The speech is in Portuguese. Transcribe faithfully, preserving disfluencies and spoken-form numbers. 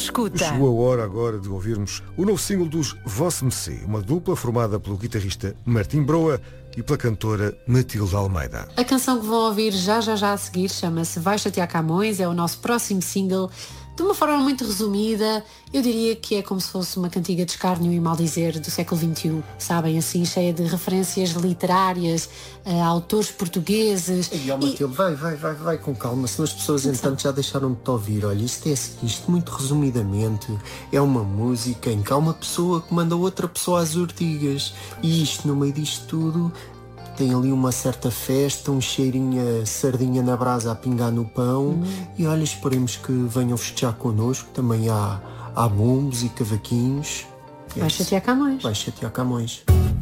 escuta. Chegou a hora agora de ouvirmos o novo single dos Voss Messé, uma dupla formada pelo guitarrista Martim Broa e pela cantora Matilde Almeida. A canção que vão ouvir já já já a seguir chama-se Vai Chatear Camões, é o nosso próximo single. De uma forma muito resumida, eu diria que é como se fosse uma cantiga de escárnio e maldizer do século vinte e um, sabem, assim, cheia de referências literárias, a autores portugueses. E, ó, Matilde, e... vai, vai, vai, vai com calma, senão as pessoas, entanto, já deixaram de te ouvir. Olha, isto é assim, isto muito resumidamente é uma música em que há uma pessoa que manda outra pessoa às ortigas. E isto, no meio disto tudo, tem ali uma certa festa, um cheirinho a sardinha na brasa a pingar no pão. Hum. E olha, esperemos que venham festejar connosco. Também há, há bombos e cavaquinhos. Vai chatear Camões. Vai chatear Camões.